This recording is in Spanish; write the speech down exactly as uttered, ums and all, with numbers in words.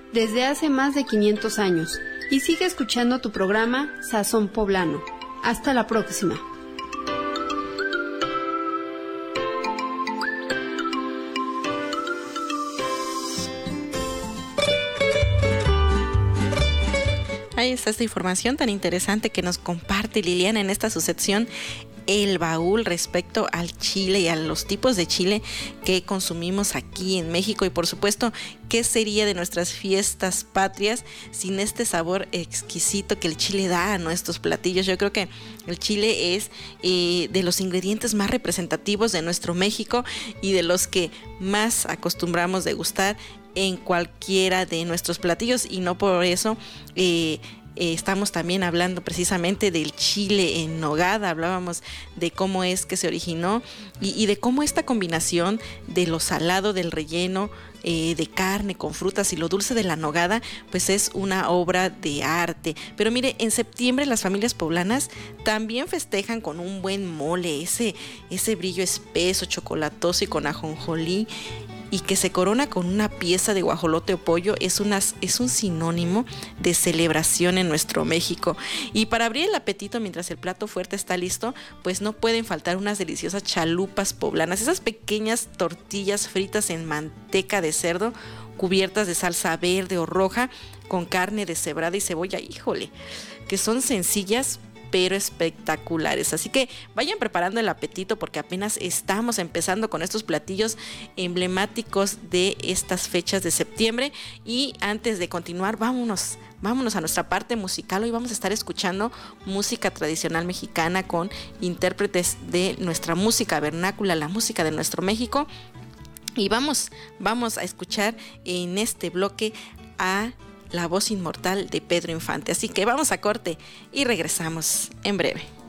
desde hace más de quinientos años y sigue escuchando tu programa Sazón Poblano. Hasta la próxima. Ahí está esta información tan interesante que nos comparte Liliana en esta su sección El Baúl respecto al chile y a los tipos de chile que consumimos aquí en México. Y por supuesto, ¿qué sería de nuestras fiestas patrias sin este sabor exquisito que el chile da a nuestros platillos? Yo creo que el chile es eh, de los ingredientes más representativos de nuestro México y de los que más acostumbramos degustar en cualquiera de nuestros platillos, y no por eso eh, eh, estamos también hablando precisamente del chile en nogada. Hablábamos de cómo es que se originó y, y de cómo esta combinación de lo salado del relleno eh, de carne con frutas y lo dulce de la nogada, pues es una obra de arte. Pero mire, en septiembre las familias poblanas también festejan con un buen mole, ese, ese brillo espeso, chocolatoso y con ajonjolí, y que se corona con una pieza de guajolote o pollo. Es, una, es un sinónimo de celebración en nuestro México. Y para abrir el apetito mientras el plato fuerte está listo, pues no pueden faltar unas deliciosas chalupas poblanas, esas pequeñas tortillas fritas en manteca de cerdo, cubiertas de salsa verde o roja, con carne deshebrada y cebolla. Híjole, que son sencillas pero espectaculares. Así que vayan preparando el apetito porque apenas estamos empezando con estos platillos emblemáticos de estas fechas de septiembre. Y antes de continuar, vámonos, vámonos a nuestra parte musical. Hoy vamos a estar escuchando música tradicional mexicana con intérpretes de nuestra música vernácula, la música de nuestro México. Y vamos, vamos a escuchar en este bloque a La Voz Inmortal de Pedro Infante. Así que vamos a corte y regresamos en breve.